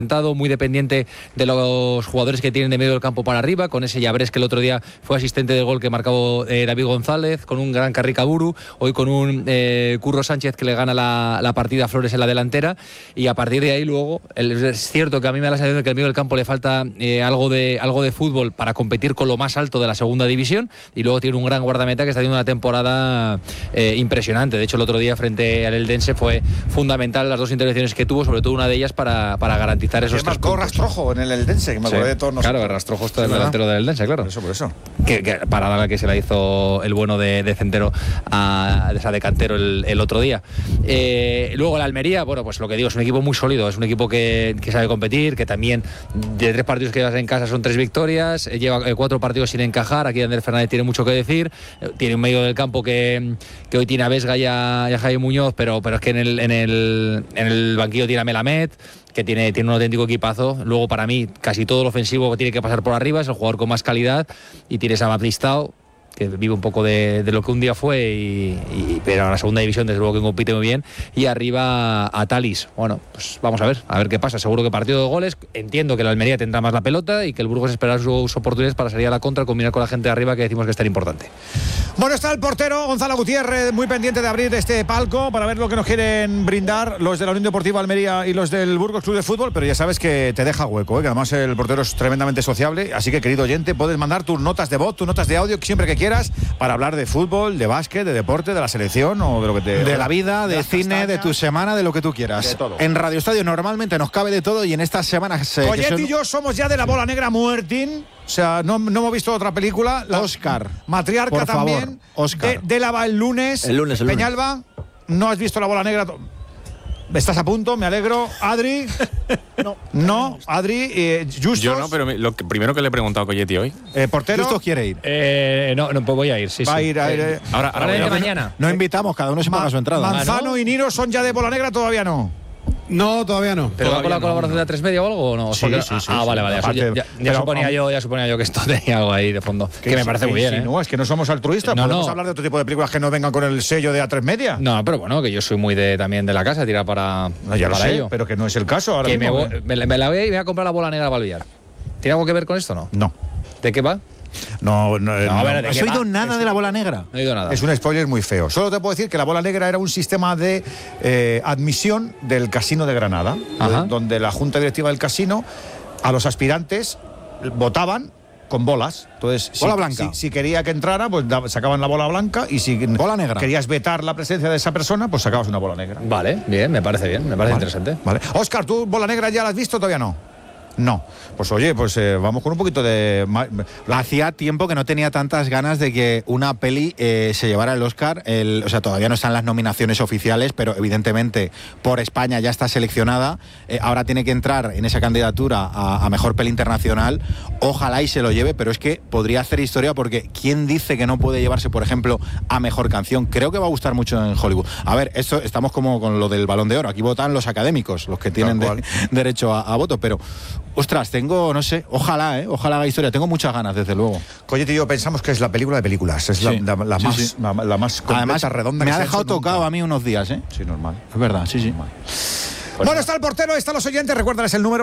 muy dependiente de los jugadores que tienen de medio del campo para arriba, con ese Llabrés que el otro día fue asistente del gol que marcó David González, con un gran Carricaburu, hoy con un Curro Sánchez que le gana la partida a Flores en la delantera, y a partir de ahí luego es cierto que a mí me da la sensación de que al medio del campo le falta algo de fútbol para competir con lo más alto de la segunda división, y luego tiene un gran guardameta que está haciendo una temporada impresionante. De hecho, el otro día frente al Eldense fue fundamental las dos intervenciones que tuvo, sobre todo una de ellas para garantizar esos tres puntos. Rastrojo en el Eldense, que me acordé de todos nosotros. Claro, Rastrojo está el delantero del Eldense, claro. Por eso. Que parada la que se la hizo el bueno de Centero de Cantero el otro día. Luego el Almería, bueno, pues lo que digo, es un equipo muy sólido, es un equipo que sabe competir, que también de 3 partidos que llevas en casa son 3 victorias, lleva 4 partidos sin encajar. Aquí Ander Fernández tiene mucho que decir, tiene un medio del campo que hoy tiene a Vesga y a Jaime Muñoz, pero es que en el banquillo tiene a Melamed, que tiene un auténtico equipazo. Luego, para mí, casi todo lo ofensivo tiene que pasar por arriba, es el jugador con más calidad, y tienes a Baptistao, que vive un poco de lo que un día fue, pero en la segunda división desde luego que compite muy bien, y arriba a Talis. Bueno, pues vamos a ver qué pasa. Seguro que partido de goles. Entiendo que la Almería tendrá más la pelota y que el Burgos esperará sus oportunidades para salir a la contra, combinar con la gente de arriba, que decimos que es tan importante. Bueno, está el portero Gonzalo Gutiérrez muy pendiente de abrir este palco para ver lo que nos quieren brindar los de la Unión Deportiva Almería y los del Burgos Club de Fútbol, pero ya sabes que te deja hueco, que además el portero es tremendamente sociable, así que, querido oyente, puedes mandar tus notas de voz, tus notas de audio, siempre que quieras, para hablar de fútbol, de básquet, de deporte, de la selección o de lo que te... De la vida, de cine, castañas, de tu semana, de lo que tú quieras. De todo. En Radio Estadio normalmente nos cabe de todo, y en estas semanas... Oyet y yo somos ya de la bola negra muertín. O sea, no hemos visto otra película. Oscar. Matriarca por favor, también. Oscar. Dela va el lunes. El lunes. Peñalba, ¿no has visto la bola negra? ¿Estás a punto? Me alegro. Adri. No. Adri, Justos. Yo no, pero lo primero que le he preguntado a Colletti hoy. Portero. Justos quiere ir. No, pues voy a ir, sí. Va a ir. Ahora voy a mañana. No invitamos, cada uno se paga su entrada. Manzano y Niro son ya de bola negra, todavía no. No, todavía no. ¿Pero va con la colaboración de A3 Media o algo o no? Sí. Vale. Aparte, Ya suponía yo que esto tenía algo ahí de fondo. Que me parece muy bien, ¿eh? No, es que no somos altruistas. No, Podemos no. hablar de otro tipo de películas que no vengan con el sello de A3 Media. No, pero bueno, que yo soy muy también de la casa, tirar para Ya lo sé, ello. pero que no es el caso ahora Que mismo. me la voy a ir a comprar la bola negra para el billar. ¿Tiene algo que ver con esto o no? No. ¿De qué va? No, a ver, ¿No has oído nada de la bola negra? No he oído nada. Es un spoiler muy feo. Solo te puedo decir que la bola negra era un sistema de admisión del Casino de Granada, donde la junta directiva del casino a los aspirantes votaban con bolas. Entonces, bola blanca. Si quería que entrara, pues sacaban la bola blanca, y si bola negra. querías vetar la presencia de esa persona, pues sacabas una bola negra. Vale, bien, me parece interesante. Vale. Óscar, ¿tú bola negra ya la has visto o todavía no? No. Pues oye, vamos con un poquito de... Hacía tiempo que no tenía tantas ganas de que una peli se llevara el Oscar. O sea, todavía no están las nominaciones oficiales, pero evidentemente por España ya está seleccionada. Ahora tiene que entrar en esa candidatura a mejor peli internacional. Ojalá y se lo lleve, pero es que podría hacer historia, porque ¿quién dice que no puede llevarse, por ejemplo, a mejor canción? Creo que va a gustar mucho en Hollywood. A ver, esto estamos como con lo del Balón de Oro. Aquí votan los académicos, los que tienen derecho a voto, pero... Ostras, tengo, no sé, ojalá haga historia. Tengo muchas ganas, desde luego. Colletti y yo pensamos que es la película de películas. Es la más completa, además, redonda. Me ha dejado tocado a mí unos días, ¿eh? Sí, normal. Es verdad, sí. Bueno, está el portero, están los oyentes. Recuérdales el número.